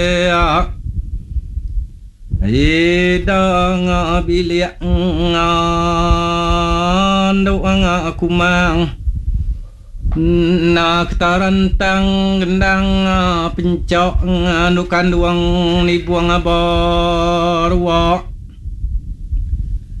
Idang bilik doang aku mang nak tarantang gendang pencok anu kanduang ni buang barwa